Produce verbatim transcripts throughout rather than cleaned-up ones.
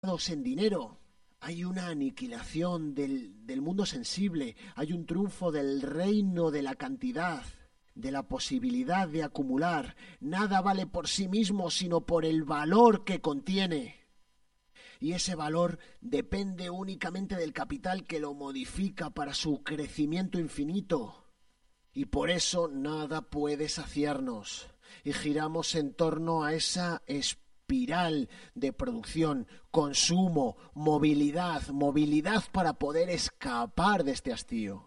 en dinero. Hay una aniquilación del, del mundo sensible, hay un triunfo del reino de la cantidad, de la posibilidad de acumular. Nada vale por sí mismo sino por el valor que contiene. Y ese valor depende únicamente del capital que lo modifica para su crecimiento infinito. Y por eso nada puede saciarnos. Y giramos en torno a esa espiral de producción, consumo, movilidad, movilidad para poder escapar de este hastío.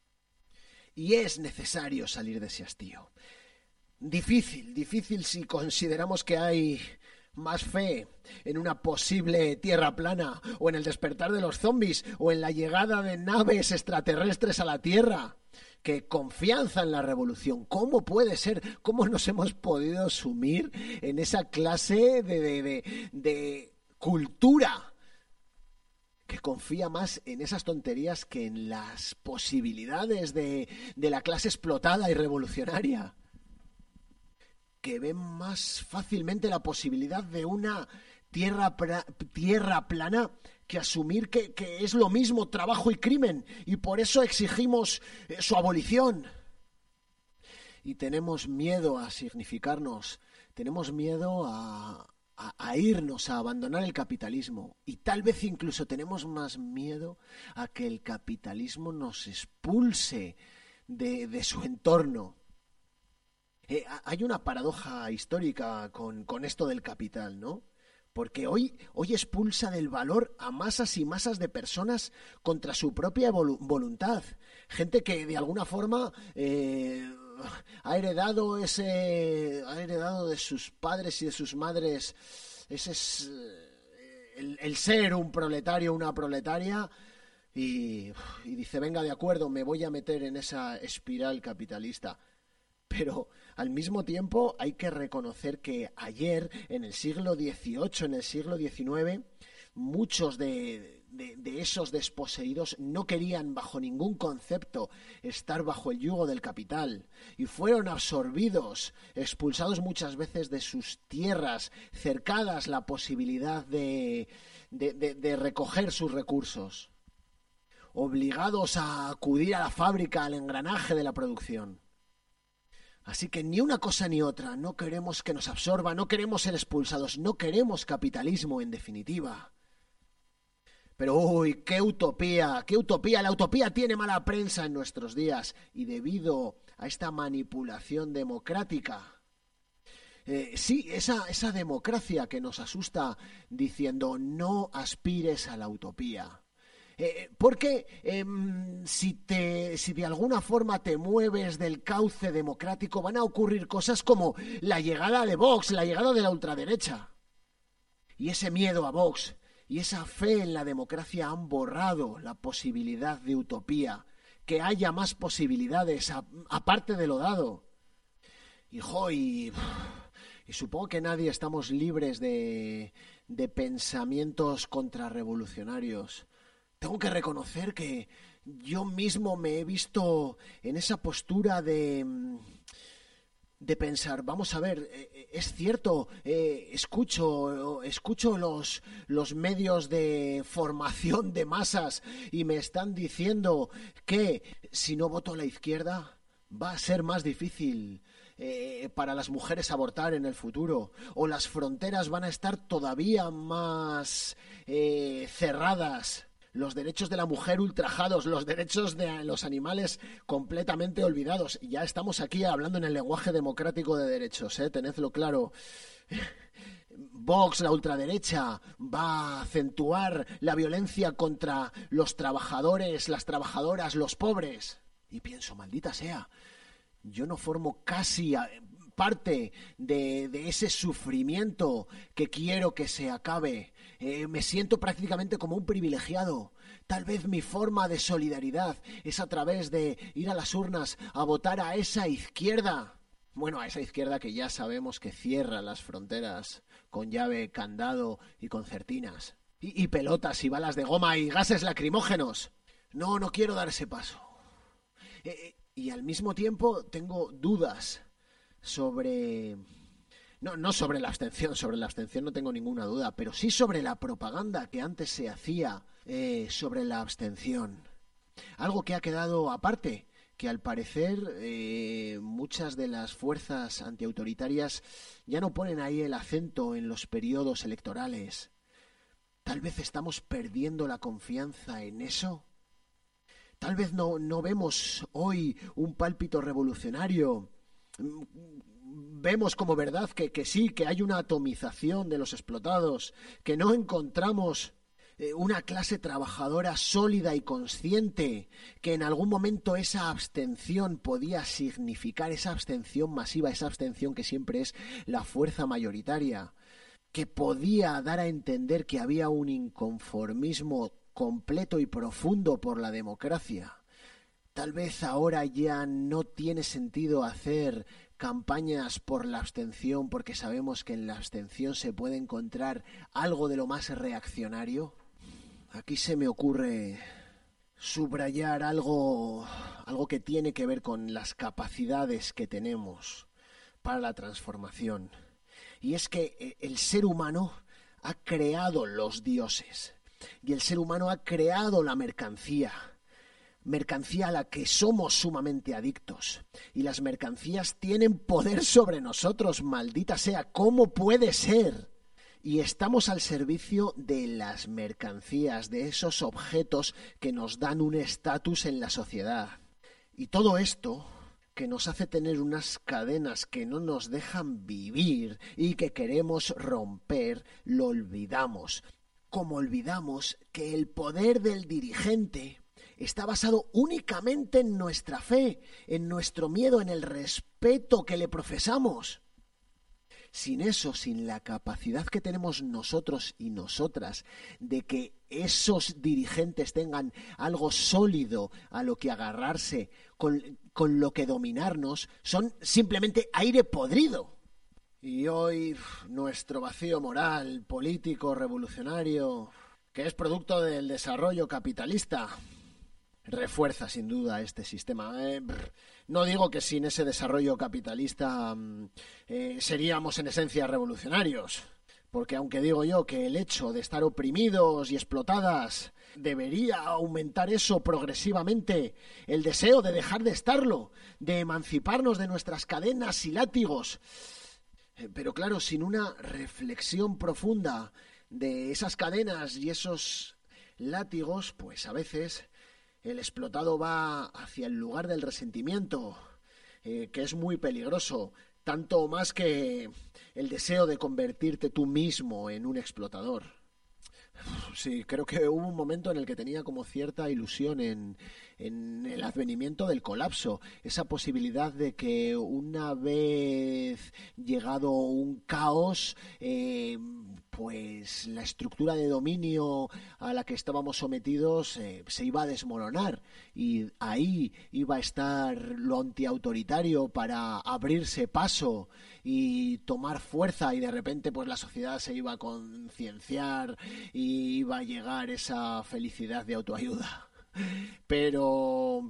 Y es necesario salir de ese hastío. Difícil, difícil si consideramos que hay más fe en una posible tierra plana, o en el despertar de los zombies, o en la llegada de naves extraterrestres a la Tierra, que confianza en la revolución. ¿Cómo puede ser? ¿Cómo nos hemos podido sumir en esa clase de, de, de, de cultura que confía más en esas tonterías que en las posibilidades de, de la clase explotada y revolucionaria? Que ven más fácilmente la posibilidad de una tierra, pra, tierra plana que asumir que, que es lo mismo trabajo y crimen, y por eso exigimos eh, su abolición. Y tenemos miedo a significarnos, tenemos miedo a, a, a irnos, a abandonar el capitalismo, y tal vez incluso tenemos más miedo a que el capitalismo nos expulse de, de su entorno. Eh, hay una paradoja histórica con, con esto del capital, ¿no? Porque hoy, hoy expulsa del valor a masas y masas de personas contra su propia volu- voluntad. Gente que de alguna forma eh, ha heredado ese, ha heredado de sus padres y de sus madres ese es, eh, el, el ser un proletario, una proletaria. Y, y dice, venga, de acuerdo, me voy a meter en esa espiral capitalista. Pero al mismo tiempo hay que reconocer que ayer, en el siglo dieciocho, en el siglo diecinueve, muchos de, de, de esos desposeídos no querían bajo ningún concepto estar bajo el yugo del capital y fueron absorbidos, expulsados muchas veces de sus tierras, cercadas la posibilidad de, de, de, de recoger sus recursos, obligados a acudir a la fábrica, al engranaje de la producción. Así que ni una cosa ni otra, no queremos que nos absorba, no queremos ser expulsados, no queremos capitalismo en definitiva. Pero uy, qué utopía, qué utopía, la utopía tiene mala prensa en nuestros días y debido a esta manipulación democrática. Eh, sí, esa, esa democracia que nos asusta diciendo no aspires a la utopía. Eh, porque eh, si, te, si de alguna forma te mueves del cauce democrático van a ocurrir cosas como la llegada de Vox, la llegada de la ultraderecha. Y ese miedo a Vox y esa fe en la democracia han borrado la posibilidad de utopía, que haya más posibilidades a, aparte de lo dado. Hijo, y, y supongo que nadie estamos libres de, de pensamientos contrarrevolucionarios. Tengo que reconocer que yo mismo me he visto en esa postura de, de pensar, vamos a ver, es cierto, eh, escucho, escucho los, los medios de formación de masas y me están diciendo que si no voto a la izquierda va a ser más difícil eh, para las mujeres abortar en el futuro, o las fronteras van a estar todavía más eh, cerradas. Los derechos de la mujer ultrajados, los derechos de los animales completamente olvidados. Ya estamos aquí hablando en el lenguaje democrático de derechos, ¿eh? Tenedlo claro. Vox, la ultraderecha, va a acentuar la violencia contra los trabajadores, las trabajadoras, los pobres. Y pienso, maldita sea, yo no formo casi parte de, de ese sufrimiento que quiero que se acabe. Eh, me siento prácticamente como un privilegiado. Tal vez mi forma de solidaridad es a través de ir a las urnas a votar a esa izquierda. Bueno, a esa izquierda que ya sabemos que cierra las fronteras con llave, candado y concertinas. Y, y pelotas y balas de goma y gases lacrimógenos. No, no quiero dar ese paso. Eh, y al mismo tiempo tengo dudas sobre No, no sobre la abstención, sobre la abstención no tengo ninguna duda, pero sí sobre la propaganda que antes se hacía eh, sobre la abstención. Algo que ha quedado aparte, que al parecer eh, muchas de las fuerzas antiautoritarias ya no ponen ahí el acento en los periodos electorales. Tal vez estamos perdiendo la confianza en eso. Tal vez no, no vemos hoy un pálpito revolucionario. Vemos como verdad que, que sí, que hay una atomización de los explotados, que no encontramos eh, una clase trabajadora sólida y consciente, que en algún momento esa abstención podía significar, esa abstención masiva, esa abstención que siempre es la fuerza mayoritaria, que podía dar a entender que había un inconformismo completo y profundo por la democracia. Tal vez ahora ya no tiene sentido hacer campañas por la abstención porque sabemos que en la abstención se puede encontrar algo de lo más reaccionario. Aquí se me ocurre subrayar algo, algo que tiene que ver con las capacidades que tenemos para la transformación. Y es que el ser humano ha creado los dioses y el ser humano ha creado la mercancía. Mercancía a la que somos sumamente adictos. Y las mercancías tienen poder sobre nosotros, maldita sea. ¿Cómo puede ser? Y estamos al servicio de las mercancías, de esos objetos que nos dan un estatus en la sociedad. Y todo esto que nos hace tener unas cadenas que no nos dejan vivir y que queremos romper, lo olvidamos. Como olvidamos que el poder del dirigente está basado únicamente en nuestra fe, en nuestro miedo, en el respeto que le profesamos. Sin eso, sin la capacidad que tenemos nosotros y nosotras de que esos dirigentes tengan algo sólido a lo que agarrarse, con, con lo que dominarnos, son simplemente aire podrido. Y hoy nuestro vacío moral, político, revolucionario, que es producto del desarrollo capitalista, refuerza sin duda este sistema. Eh, no digo que sin ese desarrollo capitalista eh, seríamos en esencia revolucionarios, porque aunque digo yo que el hecho de estar oprimidos y explotadas debería aumentar eso progresivamente, el deseo de dejar de estarlo, de emanciparnos de nuestras cadenas y látigos. Eh, pero claro, sin una reflexión profunda de esas cadenas y esos látigos, pues a veces el explotado va hacia el lugar del resentimiento, eh, que es muy peligroso, tanto más que el deseo de convertirte tú mismo en un explotador. Sí, creo que hubo un momento en el que tenía como cierta ilusión en, en el advenimiento del colapso, esa posibilidad de que una vez llegado un caos, eh, pues la estructura de dominio a la que estábamos sometidos eh, se iba a desmoronar y ahí iba a estar lo antiautoritario para abrirse paso y tomar fuerza, y de repente pues la sociedad se iba a concienciar y iba a llegar esa felicidad de autoayuda. Pero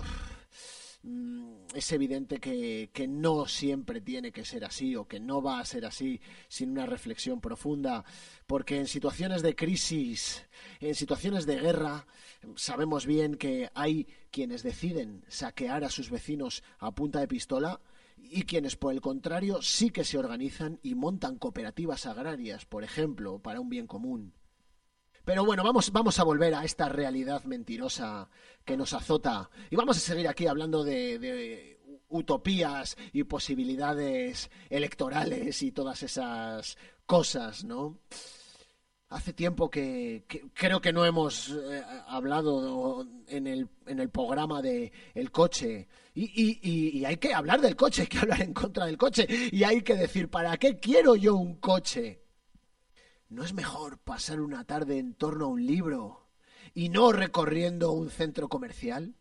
es evidente que, que no siempre tiene que ser así, o que no va a ser así sin una reflexión profunda, porque en situaciones de crisis, en situaciones de guerra, sabemos bien que hay quienes deciden saquear a sus vecinos a punta de pistola y quienes, por el contrario, sí que se organizan y montan cooperativas agrarias, por ejemplo, para un bien común. Pero bueno, vamos, vamos a volver a esta realidad mentirosa que nos azota. Y vamos a seguir aquí hablando de, de utopías y posibilidades electorales y todas esas cosas, ¿no? Hace tiempo que, que creo que no hemos eh, hablado en el, en el programa de el coche. Y, y, y, y hay que hablar del coche, hay que hablar en contra del coche. Y hay que decir, ¿para qué quiero yo un coche? ¿No es mejor pasar una tarde en torno a un libro y no recorriendo un centro comercial?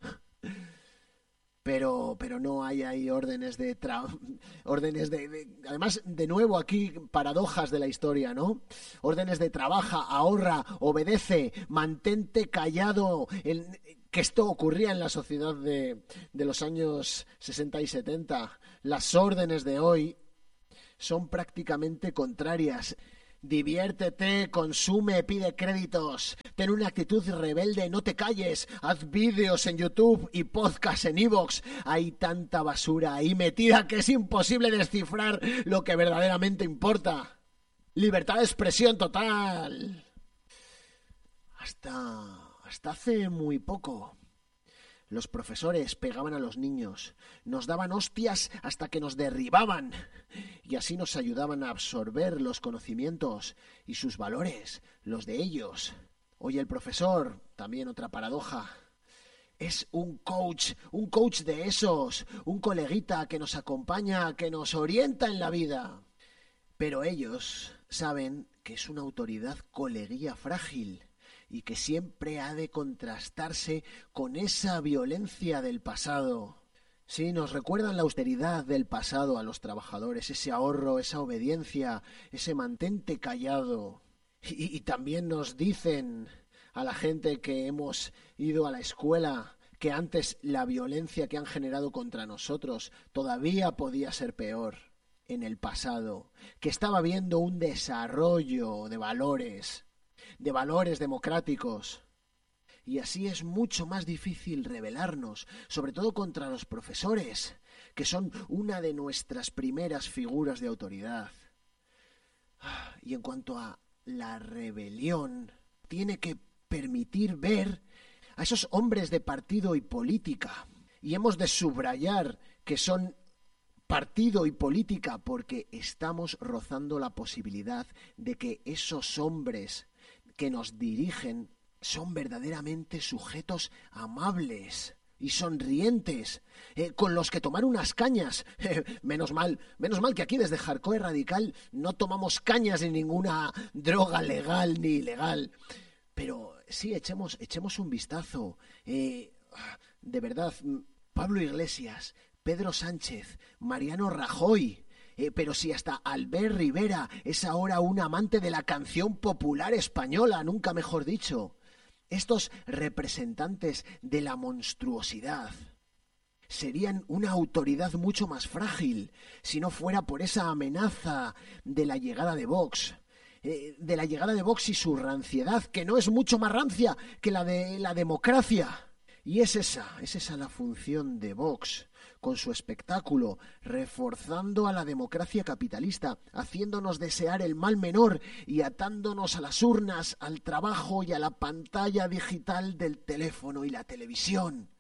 Pero, pero no hay ahí órdenes de, tra- órdenes de, de... Además, de nuevo aquí, paradojas de la historia, ¿no? Órdenes de trabaja, ahorra, obedece, mantente callado. El, que esto ocurría en la sociedad de, de los años sesenta y setenta. Las órdenes de hoy son prácticamente contrarias. Diviértete, consume, pide créditos, ten una actitud rebelde, no te calles, haz vídeos en YouTube y podcast en iVoox. Hay tanta basura ahí metida que es imposible descifrar lo que verdaderamente importa. Libertad de expresión total. Hasta, hasta hace muy poco, los profesores pegaban a los niños, nos daban hostias hasta que nos derribaban y así nos ayudaban a absorber los conocimientos y sus valores, los de ellos. Hoy el profesor, también otra paradoja, es un coach, un coach de esos, un coleguita que nos acompaña, que nos orienta en la vida. Pero ellos saben que es una autoridad coleguía frágil y que siempre ha de contrastarse con esa violencia del pasado. Sí, nos recuerdan la austeridad del pasado a los trabajadores, ese ahorro, esa obediencia, ese mantente callado. Y, y también nos dicen a la gente que hemos ido a la escuela que antes la violencia que han generado contra nosotros todavía podía ser peor en el pasado, que estaba habiendo un desarrollo de valores, de valores democráticos. Y así es mucho más difícil rebelarnos, sobre todo contra los profesores, que son una de nuestras primeras figuras de autoridad. Y en cuanto a la rebelión, tiene que permitir ver a esos hombres de partido y política. Y hemos de subrayar que son partido y política porque estamos rozando la posibilidad de que esos hombres que nos dirigen son verdaderamente sujetos amables y sonrientes, eh, con los que tomar unas cañas. Eh, menos mal, menos mal que aquí desde Hardcore Radical no tomamos cañas ni ninguna droga legal ni ilegal. Pero sí, echemos, echemos un vistazo. Eh, de verdad, Pablo Iglesias, Pedro Sánchez, Mariano Rajoy, eh, pero si hasta Albert Rivera es ahora un amante de la canción popular española, nunca mejor dicho. Estos representantes de la monstruosidad serían una autoridad mucho más frágil si no fuera por esa amenaza de la llegada de Vox. Eh, de la llegada de Vox y su ranciedad, que no es mucho más rancia que la de la democracia. Y es esa, es esa la función de Vox, con su espectáculo, reforzando a la democracia capitalista, haciéndonos desear el mal menor y atándonos a las urnas, al trabajo y a la pantalla digital del teléfono y la televisión.